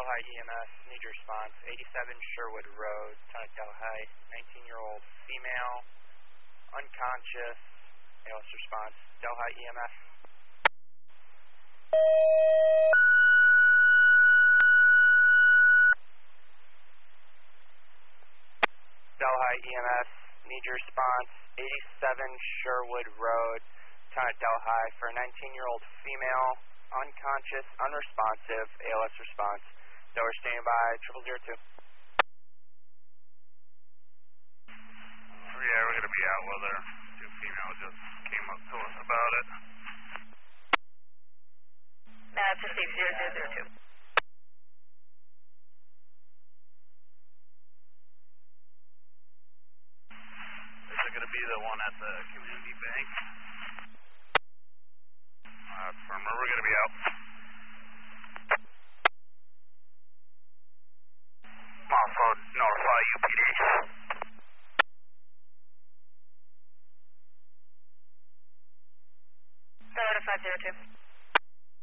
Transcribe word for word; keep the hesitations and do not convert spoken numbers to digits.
Delhi E M S, need your response. eighty-seven Sherwood Road, town of Delhi, nineteen-year-old female, unconscious, A L S response. Delhi E M S. Delhi E M S, need your response. eighty-seven Sherwood Road, town of Delhi, for a nineteen-year-old female, unconscious, unresponsive, A L S response. Delaware standing by, triple zero two. Yeah, we're going to be out with her. Two females just came up to us about it. Uh, proceed zero zero zero two. Is it going to be the one at the community bank? Uh, firmer, we're going to be out. Also, notify U P D. Toyota five zero two.